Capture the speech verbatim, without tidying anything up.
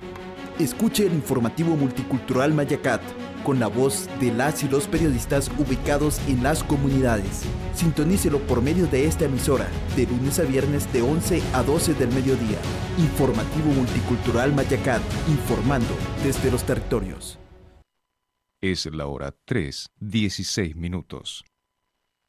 Escuche el informativo multicultural Mayacat, con la voz de las y los periodistas ubicados en las comunidades. Sintonícelo por medio de esta emisora, de lunes a viernes de once a doce del mediodía. Informativo multicultural Mayacat, informando desde los territorios. Es la hora tres, dieciséis minutos.